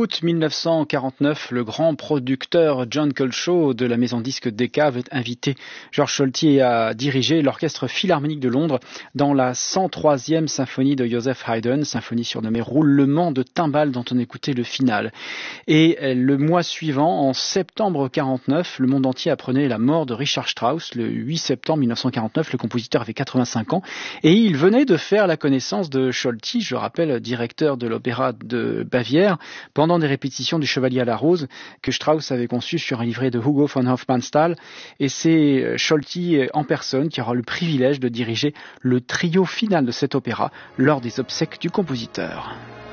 août 1949, le grand producteur John Coltrane de la maison disque Decca avait invité Georges Solti à diriger l'Orchestre Philharmonique de Londres dans la 103e symphonie de Joseph Haydn, symphonie surnommée Roulement de timbales dont on écoutait le final. Et le mois suivant, en septembre 49, le monde entier apprenait la mort de Richard Strauss. Le 8 septembre 1949, le compositeur avait 85 ans et il venait de faire la connaissance de Solti, je rappelle, directeur de l'Opéra de Bavière, pendant des répétitions du Chevalier à la Rose que Strauss avait conçu sur un livret de Hugo von Hofmannsthal. Et c'est Solti en personne qui aura le privilège de diriger le trio final de cet opéra lors des obsèques du compositeur.